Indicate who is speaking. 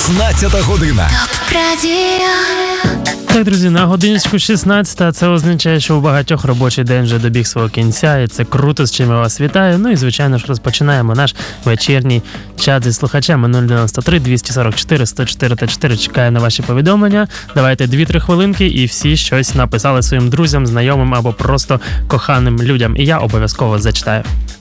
Speaker 1: 16 година.
Speaker 2: Так, друзі, на годиночку 16, це означає, що у багатьох робочий день вже добіг свого кінця, і це круто, з чим я вас вітаю. Ну і, звичайно ж, розпочинаємо наш вечірній чат зі слухачами 093 244 104 та 4. Чекаю на ваші повідомлення. Давайте 2-3 хвилинки, і всі щось написали своїм друзям, знайомим або просто коханим людям. І я обов'язково зачитаю.